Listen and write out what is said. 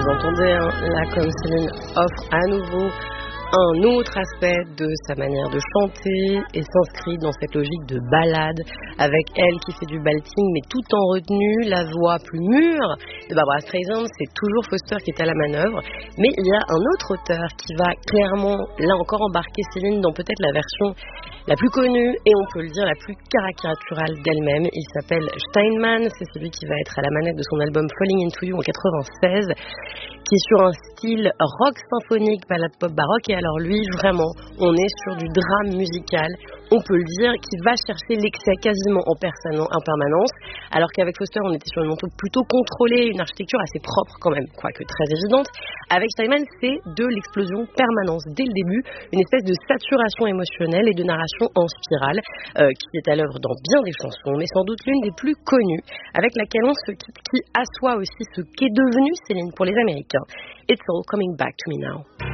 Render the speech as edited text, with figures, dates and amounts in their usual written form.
l'entendez, là, comme Céline offre à nouveau un autre aspect de sa manière de chanter et s'inscrit dans cette logique de ballade avec elle qui fait du belting mais tout en retenue, la voix plus mûre de Barbra Streisand. C'est toujours Foster qui est à la manœuvre, mais il y a un autre auteur qui va clairement là encore embarquer Céline dans peut-être la version la plus connue et on peut le dire la plus caricaturale d'elle-même. Il s'appelle Steinman, c'est celui qui va être à la manette de son album Falling Into You en 96, qui est sur un style rock symphonique, ballade pop baroque. Et alors lui, vraiment, on est sur du drame musical, on peut le dire, qui va chercher l'excès quasiment en permanence, alors qu'avec Foster, on était sur une monture plutôt contrôlée, une architecture assez propre quand même, quoique très évidente. Avec Steinman, c'est de l'explosion permanente dès le début, une espèce de saturation émotionnelle et de narration en spirale, qui est à l'œuvre dans bien des chansons, mais sans doute l'une des plus connues, avec laquelle on se quitte, qui assoit aussi ce qu'est devenu Céline pour les Américains. It's all coming back to me now.